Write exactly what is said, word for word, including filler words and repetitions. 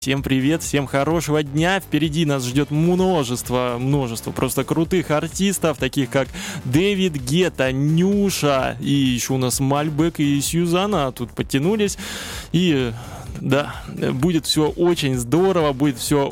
Всем привет, всем хорошего дня. Впереди нас ждет множество, множество просто крутых артистов, таких как Дэвид Гетта, Нюша, и еще у нас Мальбек и Сьюзанна тут подтянулись. И да, будет все очень здорово, будет все